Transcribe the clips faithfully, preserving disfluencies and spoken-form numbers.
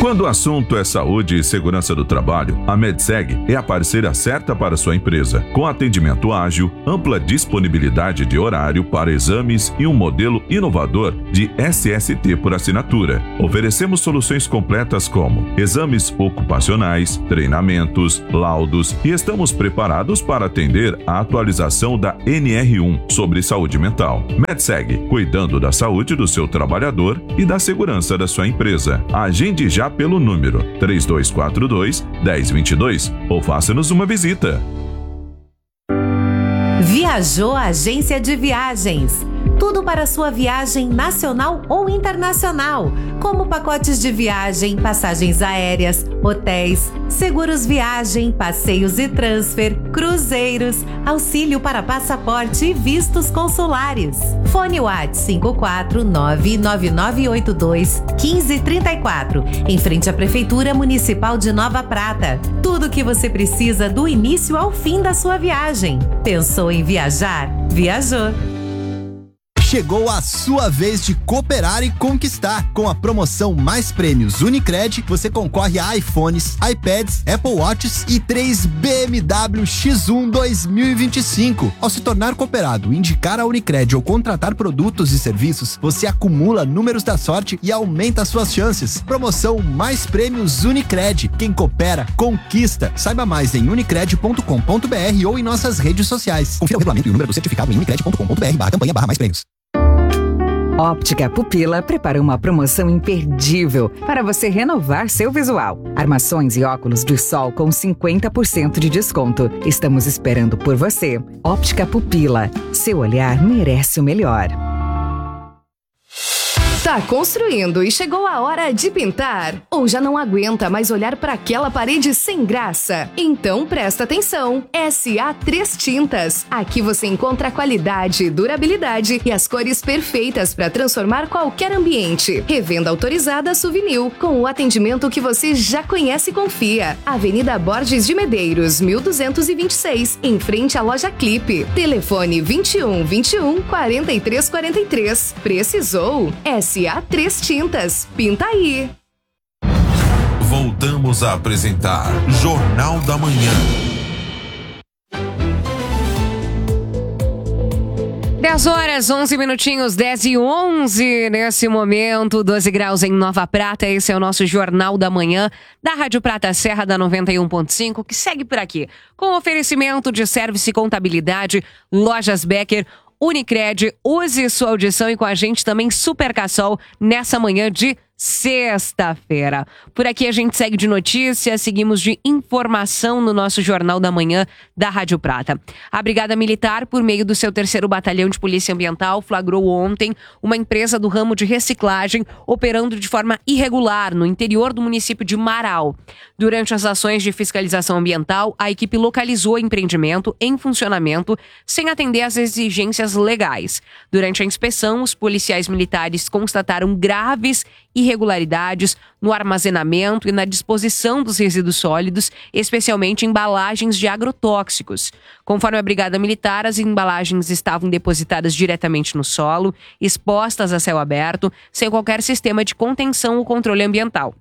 Quando o assunto é saúde e segurança do trabalho, a Medseg é a parceira certa para sua empresa, com atendimento ágil, ampla disponibilidade de horário para exames e um modelo inovador de S S T por assinatura. Oferecemos soluções completas como exames ocupacionais, treinamentos, laudos e estamos preparados para atender a atualização da N R um sobre saúde mental. Medseg, cuidando da saúde do seu trabalhador e da segurança da sua empresa. Agende já pelo número três dois quatro dois, um zero dois dois ou faça-nos uma visita. Viajou a Agência de Viagens. Tudo para sua viagem nacional ou internacional, como pacotes de viagem, passagens aéreas, hotéis, seguros viagem, passeios e transfer, cruzeiros, auxílio para passaporte e vistos consulares. Fone WhatsApp cinco quatro nove nove nove oito dois um cinco três quatro, em frente à Prefeitura Municipal de Nova Prata. Tudo o que você precisa do início ao fim da sua viagem. Pensou em viajar? Viajou! Chegou a sua vez de cooperar e conquistar. Com a promoção Mais Prêmios Unicred, você concorre a iPhones, iPads, Apple Watches e três B M W X um dois mil e vinte e cinco. Ao se tornar cooperado, indicar a Unicred ou contratar produtos e serviços, você acumula números da sorte e aumenta suas chances. Promoção Mais Prêmios Unicred. Quem coopera, conquista. Saiba mais em unicred ponto com ponto br ou em nossas redes sociais. Confira o regulamento e o número do certificado em unicred ponto com ponto br barra campanha barra mais prêmios. Óptica Pupila prepara uma promoção imperdível para você renovar seu visual. Armações e óculos de sol com cinquenta por cento de desconto. Estamos esperando por você. Óptica Pupila. Seu olhar merece o melhor. Tá construindo e chegou a hora de pintar? Ou já não aguenta mais olhar para aquela parede sem graça? Então presta atenção! S A três Tintas. Aqui você encontra qualidade, durabilidade e as cores perfeitas para transformar qualquer ambiente. Revenda autorizada Souvenir, com o atendimento que você já conhece e confia. Avenida Borges de Medeiros, mil duzentos e vinte e seis, em frente à loja Clipe. Telefone vinte e um, vinte e um, quarenta e três, quarenta e três. Precisou? S A três Tintas. Pinta aí! Voltamos a apresentar Jornal da Manhã. dez horas, onze minutinhos, dez e onze nesse momento, doze graus em Nova Prata. Esse é o nosso Jornal da Manhã da Rádio Prata Serra da noventa e um ponto cinco, que segue por aqui com oferecimento de serviço e contabilidade, Lojas Becker, Unicred. Use sua audição e com a gente também Super Cassol nessa manhã de sexta-feira. Por aqui a gente segue de notícias, seguimos de informação no nosso Jornal da Manhã da Rádio Prata. A Brigada Militar, por meio do seu terceiro Batalhão de Polícia Ambiental, flagrou ontem uma empresa do ramo de reciclagem operando de forma irregular no interior do município de Marau. Durante as ações de fiscalização ambiental, a equipe localizou o empreendimento em funcionamento sem atender às exigências legais. Durante a inspeção, os policiais militares constataram graves irregularidades no armazenamento e na disposição dos resíduos sólidos, especialmente embalagens de agrotóxicos. Conforme a Brigada Militar, as embalagens estavam depositadas diretamente no solo, expostas a céu aberto, sem qualquer sistema de contenção ou controle ambiental.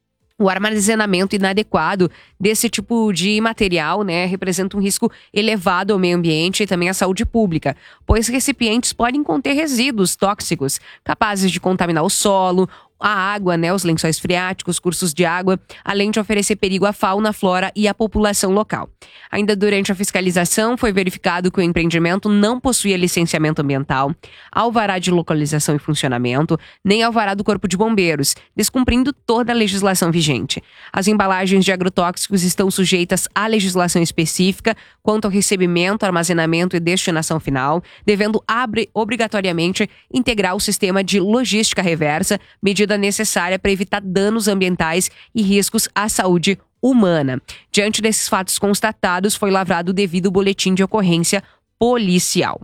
O armazenamento inadequado desse tipo de material, né, representa um risco elevado ao meio ambiente e também à saúde pública, pois recipientes podem conter resíduos tóxicos capazes de contaminar o solo, a água, né, os lençóis freáticos, cursos de água, além de oferecer perigo à fauna, flora e à população local. Ainda durante a fiscalização, foi verificado que o empreendimento não possuía licenciamento ambiental, alvará de localização e funcionamento, nem alvará do Corpo de Bombeiros, descumprindo toda a legislação vigente. As embalagens de agrotóxicos estão sujeitas à legislação específica quanto ao recebimento, armazenamento e destinação final, devendo abri- obrigatoriamente integrar o sistema de logística reversa, medida necessária para evitar danos ambientais e riscos à saúde humana. Diante desses fatos constatados, foi lavrado o devido boletim de ocorrência policial.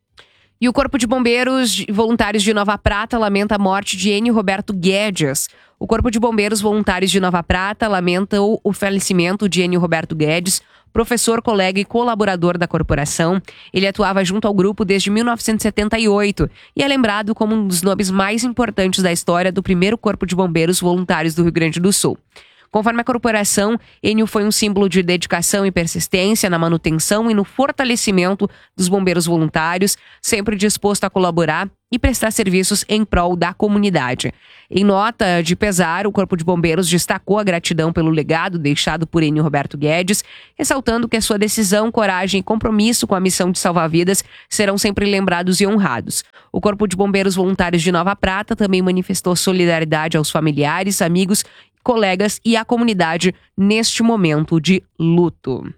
E o Corpo de Bombeiros Voluntários de Nova Prata lamenta a morte de Enio Roberto Guedes. O Corpo de Bombeiros Voluntários de Nova Prata lamentou o falecimento de Enio Roberto Guedes, professor, colega e colaborador da corporação. Ele atuava junto ao grupo desde mil novecentos e setenta e oito e é lembrado como um dos nomes mais importantes da história do primeiro Corpo de Bombeiros Voluntários do Rio Grande do Sul. Conforme a corporação, Enio foi um símbolo de dedicação e persistência na manutenção e no fortalecimento dos bombeiros voluntários, sempre disposto a colaborar e prestar serviços em prol da comunidade. Em nota de pesar, o Corpo de Bombeiros destacou a gratidão pelo legado deixado por Enio Roberto Guedes, ressaltando que a sua decisão, coragem e compromisso com a missão de salvar vidas serão sempre lembrados e honrados. O Corpo de Bombeiros Voluntários de Nova Prata também manifestou solidariedade aos familiares, amigos, colegas e à comunidade neste momento de luto.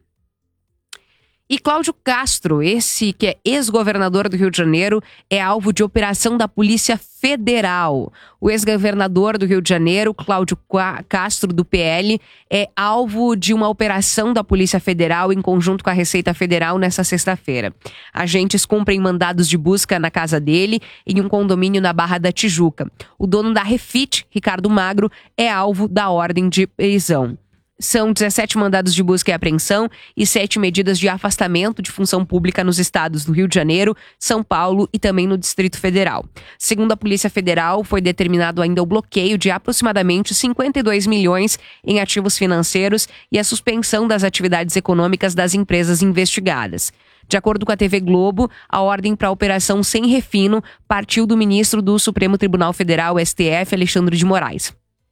E Cláudio Castro, esse que é ex-governador do Rio de Janeiro, é alvo de operação da Polícia Federal. O ex-governador do Rio de Janeiro, Cláudio Castro, do P L, é alvo de uma operação da Polícia Federal em conjunto com a Receita Federal nesta sexta-feira. Agentes cumprem mandados de busca na casa dele, em um condomínio na Barra da Tijuca. O dono da Refit, Ricardo Magro, é alvo da ordem de prisão. São dezessete mandados de busca e apreensão e sete medidas de afastamento de função pública nos estados do Rio de Janeiro, São Paulo e também no Distrito Federal. Segundo a Polícia Federal, foi determinado ainda o bloqueio de aproximadamente cinquenta e dois milhões em ativos financeiros e a suspensão das atividades econômicas das empresas investigadas. De acordo com a T V Globo, a ordem para a operação sem refino partiu do ministro do Supremo Tribunal Federal, S T F, Alexandre de Moraes.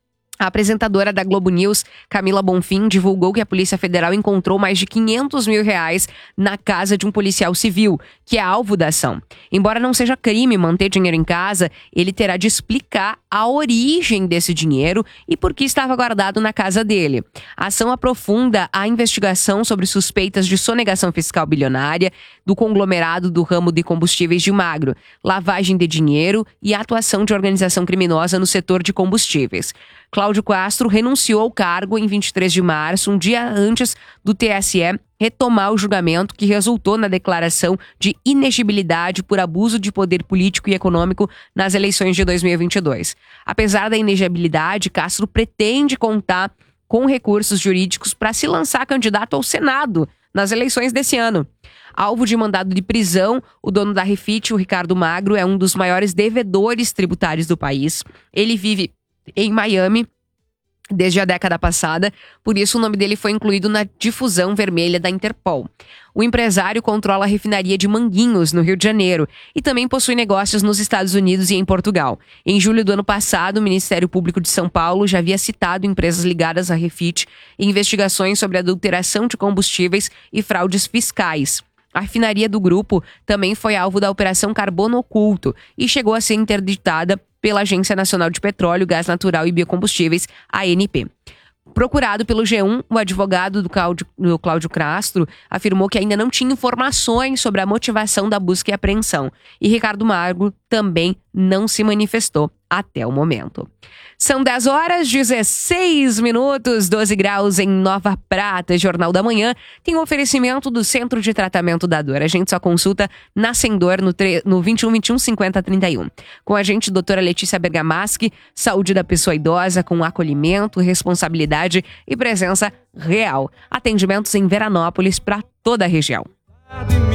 A apresentadora da Globo News, Camila Bonfim, divulgou que a Polícia Federal encontrou mais de quinhentos mil reais na casa de um policial civil, que é alvo da ação. Embora não seja crime manter dinheiro em casa, ele terá de explicar a origem desse dinheiro e por que estava guardado na casa dele. A ação aprofunda a investigação sobre suspeitas de sonegação fiscal bilionária do conglomerado do ramo de combustíveis de Magro, lavagem de dinheiro e atuação de organização criminosa no setor de combustíveis. Cláudio Castro renunciou ao cargo em vinte e três de março, um dia antes do T S E retomar o julgamento que resultou na declaração de inegibilidade por abuso de poder político e econômico nas eleições de dois mil e vinte e dois. Apesar da inegibilidade, Castro pretende contar com recursos jurídicos para se lançar candidato ao Senado nas eleições desse ano. Alvo de mandado de prisão, o dono da Refit, o Ricardo Magro, é um dos maiores devedores tributários do país. Ele vive em Miami desde a década passada, por isso o nome dele foi incluído na difusão vermelha da Interpol. O empresário controla a refinaria de Manguinhos, no Rio de Janeiro, e também possui negócios nos Estados Unidos e em Portugal. Em julho do ano passado, o Ministério Público de São Paulo já havia citado empresas ligadas à Refit em investigações sobre adulteração de combustíveis e fraudes fiscais. A refinaria do grupo também foi alvo da Operação Carbono Oculto e chegou a ser interditada pela Agência Nacional de Petróleo, Gás Natural e Biocombustíveis, A N P. Procurado pelo G um, o advogado do Cláudio, do Cláudio Castro afirmou que ainda não tinha informações sobre a motivação da busca e apreensão. E Ricardo Magro também não se manifestou até o momento. São dez horas, dezesseis minutos, doze graus em Nova Prata. Jornal da Manhã tem um oferecimento do Centro de Tratamento da Dor. A gente só consulta na Sendor no, tre- no vinte e um, vinte e um, cinquenta, trinta e um. Com a gente, doutora Letícia Bergamaschi, saúde da pessoa idosa com acolhimento, responsabilidade e presença real. Atendimentos em Veranópolis para toda a região.